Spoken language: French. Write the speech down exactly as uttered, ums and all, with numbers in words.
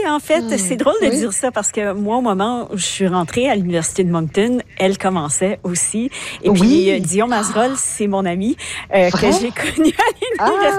en fait. Mmh. C'est drôle de Oui. dire ça parce que moi, au moment où je suis rentrée à l'Université de Moncton, elle commençait aussi. Et Oui. puis, euh, Guillaume Mazerolle, c'est mon ami euh, que Vrai? j'ai connu à l'université. Ah!